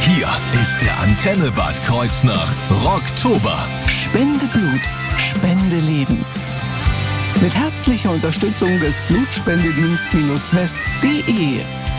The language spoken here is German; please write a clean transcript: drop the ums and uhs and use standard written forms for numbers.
Hier ist der Antenne Bad Kreuznach Rocktober. Spende Blut, spende Leben. Mit herzlicher Unterstützung des Blutspendedienst-west.de.